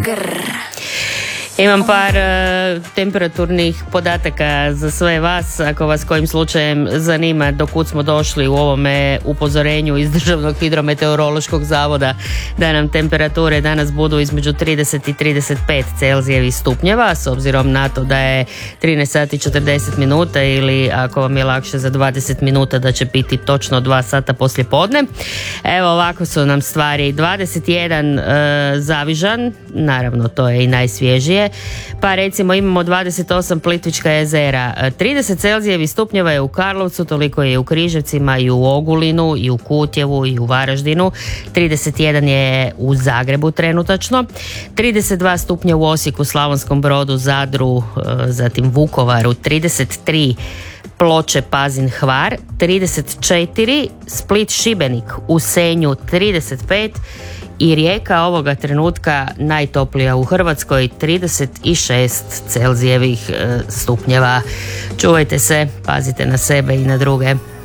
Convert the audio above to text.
Imam par temperaturnih podataka za sve vas, ako vas kojim slučajem zanima do kud smo došli u ovome upozorenju iz Državnog hidrometeorološkog zavoda da nam temperature danas budu između 30 i 35 Celzijevih stupnjeva, s obzirom na to da je 13 sati 40 minuta ili ako vam je lakše za 20 minuta da će biti točno 2 sata poslije podne. Evo ovako su nam stvari. 21 Zavižan, naravno to je i najsvježije, pa recimo imamo 28 Plitvička jezera, 30 Celzijevih stupnjeva je u Karlovcu, toliko je u Križevcima i u Ogulinu i u Kutjevu i u Varaždinu, 31 je u Zagrebu trenutačno, 32 stupnja u Osijeku, Slavonskom Brodu, Zadru, zatim Vukovaru, 33 Ploče, Pazin, Hvar, 34 Split, Šibenik, u Senju 35 i Rijeka ovoga trenutka najtoplija u Hrvatskoj, 36 Celzijevih stupnjeva. Čuvajte se, pazite na sebe i na druge.